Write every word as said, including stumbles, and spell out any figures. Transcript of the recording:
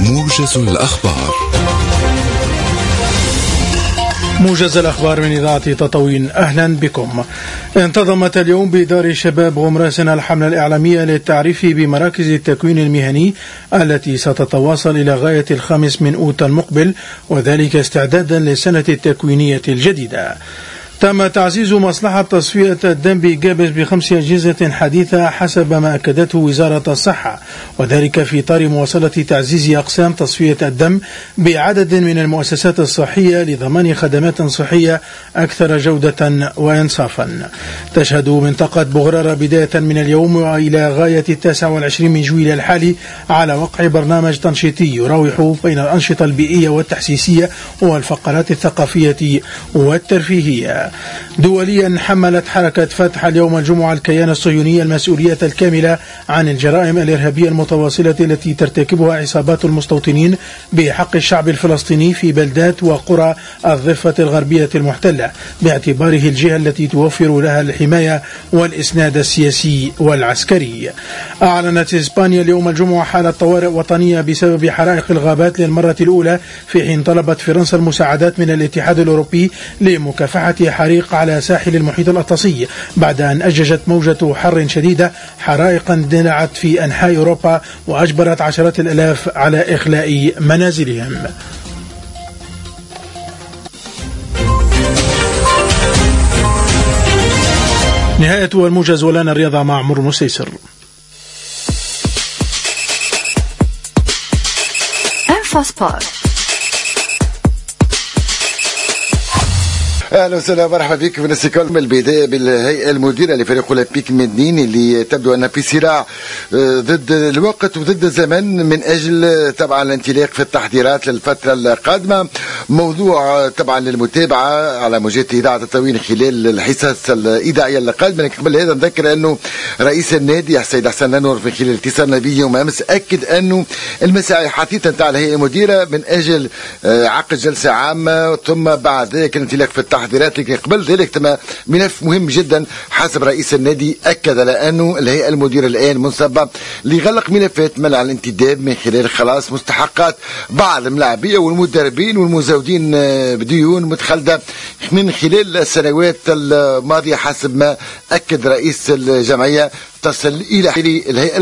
موجز الأخبار. موجز الأخبار من إذاعة تطاوين، أهلا بكم. انتظمت اليوم بدار الشباب غمراسنا الحملة الإعلامية للتعريف بمراكز التكوين المهني التي ستتواصل إلى غاية الخامس من أوت المقبل، وذلك استعدادا للسنة التكوينية الجديدة. تم تعزيز مصلحة تصفية الدم بجابس بخمس أجهزة حديثة حسب ما أكدته وزارة الصحة، وذلك في إطار مواصلة تعزيز أقسام تصفية الدم بعدد من المؤسسات الصحية لضمان خدمات صحية أكثر جودة وإنصافا. تشهد منطقة بغرارة بداية من اليوم وإلى غاية التاسع والعشرين من جويلية الحالي على وقع برنامج تنشيطي يراوح بين الأنشطة البيئية والتحسيسية والفقرات الثقافية والترفيهية. دوليا، حملت حركة فتح اليوم الجمعة الكيان الصهيوني المسؤولية الكاملة عن الجرائم الإرهابية المتواصلة التي ترتكبها عصابات المستوطنين بحق الشعب الفلسطيني في بلدات وقرى الضفة الغربية المحتلة، باعتباره الجهة التي توفر لها الحماية والإسناد السياسي والعسكري. أعلنت إسبانيا اليوم الجمعة حالة طوارئ وطنية بسبب حرائق الغابات للمرة الأولى، في حين طلبت فرنسا المساعدات من الاتحاد الأوروبي لمكافحة حريق على ساحل المحيط الأطلسي، بعد أن أججت موجة حر شديدة حرائق اندلعت في أنحاء أوروبا وأجبرت عشرات الآلاف على إخلاء منازلهم. نهاية الموجز، ولنا الرياضة مع عمر مسيسر. اهلا وسهلا ومرحبا بك في الاستقلال. البدايه بالهيئه المديره لفريق اولمبيك مدنين اللي تبدو انها في صراع ضد الوقت وضد الزمن من اجل طبعا الانطلاق في التحضيرات للفتره القادمه. موضوع طبعا للمتابعه على موجات اذاعه التطاوين خلال الحصص الاذاعيه القادمه. لكن قبل هذا نذكر انه رئيس النادي السيد حسن النور في خلال اتصال به يوم امس اكد انه المساعي حثيثا تاع الهيئه المديره من اجل عقد جلسه عامه ثم بعد ذلك الانطلاق في التحضيرات. لكن قبل ذلك تم ملف مهم جدا حسب رئيس النادي اكد على انه الهيئه المديره الان منصبه لغلق ملفات منع الانتداب من خلال خلاص مستحقات بعض الملاعبيه والمدربين والمزودين بديون متخلده من خلال السنوات الماضيه حسب ما اكد رئيس الجمعيه تصل الى الهيئه